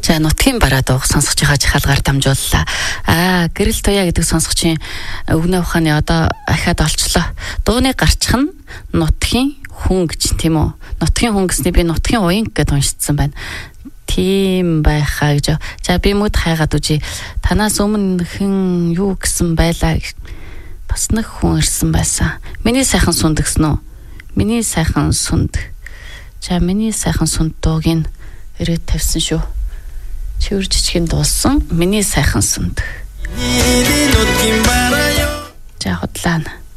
За нутгийн бараа дууг сонсож байгаа жихалгаар дамжууллаа. Гэрэл туяа гэдэг сонсогчийн өвгнөө ухааны одоо ахаад олчлоо. Дууны гарчих нь нутгийн хүн гэж тийм үү? Нутгийн хүн гэсний би нутгийн уян гэдээ уншицсан байна. Тийм байхаа гэж. За би мөд хайгаад үжи. Танаас өмнө хэн юу гэсэн байлаа? Бас нэг хүн ирсэн байсан. Миний сайхан сунд гэсэн үү? Миний сайхан сунд. За миний сайхан сунд дууг нь ирээд тавьсан шүү. Чивэр жижигэн дуулсан миний сайхан сунд. За хотлаа.